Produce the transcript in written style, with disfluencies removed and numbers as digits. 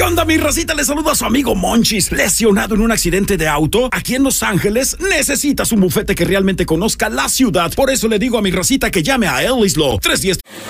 ¿Qué onda, mi racita? Les saluda a su amigo Monchis, lesionado en un accidente de auto. Aquí en Los Ángeles necesitas un bufete que realmente conozca la ciudad. Por eso le digo a mi racita que llame a Ellis Law 310